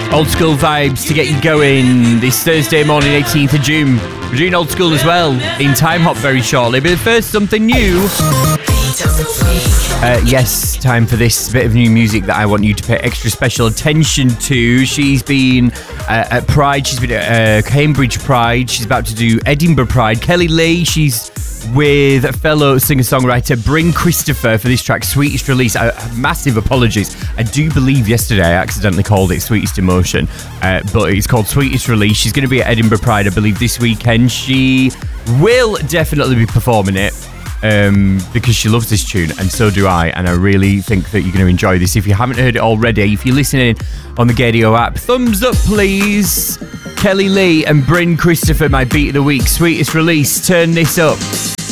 Old school vibes to get you going this Thursday morning, 18th of June. We're doing old school as well in Time Hop very shortly. But first, something new. Yes, time for this bit of new music that I want you to pay extra special attention to. She's been at Pride. She's been at Cambridge Pride. She's about to do Edinburgh Pride. Kelly Lee, she's with fellow singer-songwriter Bryn Christopher for this track, Sweetest Release. Massive apologies. I do believe yesterday I accidentally called it Sweetest Emotion, but it's called Sweetest Release. She's going to be at Edinburgh Pride, I believe, this weekend. She will definitely be performing it because she loves this tune, and so do I, and I really think that you're going to enjoy this. If you haven't heard it already, if you're listening on the Gaydio app, thumbs up please. Kelly Lee and Bryn Christopher, my beat of the week, Sweetest Release. Turn this up.